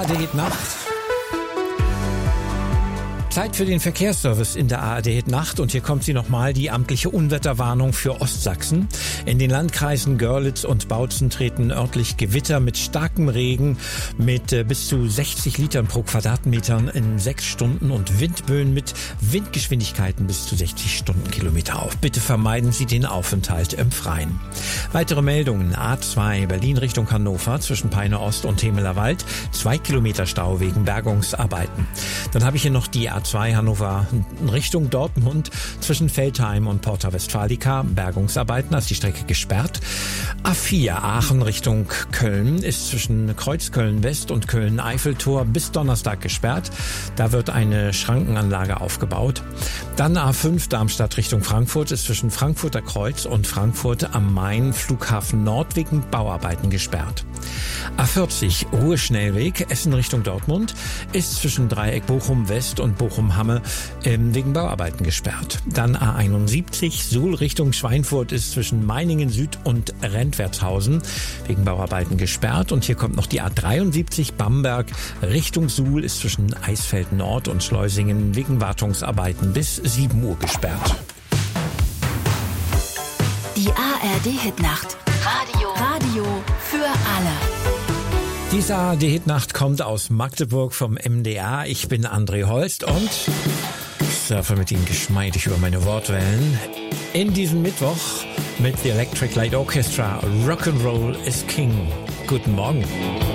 ARD Nacht. Zeit für den Verkehrsservice in der ARD Nacht und hier kommt sie nochmal, die amtliche Unwetterwarnung für Ostsachsen. In den Landkreisen Görlitz und Bautzen treten örtlich Gewitter mit starkem Regen mit bis zu 60 Litern pro Quadratmetern in 6 Stunden und Windböen mit Windgeschwindigkeiten bis zu 60 Stundenkilometer auf. Bitte vermeiden Sie den Aufenthalt im Freien. Weitere Meldungen: A2 Berlin Richtung Hannover zwischen Peine Ost und Temeler Wald, 2 Kilometer Stau wegen Bergungsarbeiten. Dann habe ich hier noch die A2 Hannover Richtung Dortmund zwischen Veltheim und Porta Westfalica, Bergungsarbeiten, ist die Strecke gesperrt. A4 Aachen Richtung Köln ist zwischen Kreuzköln West und Köln-Eiffeltor bis Donnerstag gesperrt. Da wird eine Schrankenanlage aufgebaut. Dann A5 Darmstadt Richtung Frankfurt ist zwischen Frankfurter Kreuz und Frankfurt am Main Flughafen Nord wegen Bauarbeiten gesperrt. A40 Ruhr-Schnellweg Essen Richtung Dortmund ist zwischen Dreieck Bochum West und Bochum-Hamme wegen Bauarbeiten gesperrt. Dann A71 Suhl Richtung Schweinfurt ist zwischen Meiningen Süd und Rentwertshausen wegen Bauarbeiten gesperrt. Und hier kommt noch die A73 Bamberg Richtung Suhl ist zwischen Eisfeld Nord und Schleusingen wegen Wartungsarbeiten bis 7 Uhr gesperrt. Die ARD-Hitnacht. Radio für alle. Diese ARD-Hitnacht kommt aus Magdeburg vom MDR. Ich bin André Holst und surfe mit Ihnen geschmeidig über meine Wortwellen. In diesem Mittwoch mit The Electric Light Orchestra Rock'n'Roll is King. Guten Morgen.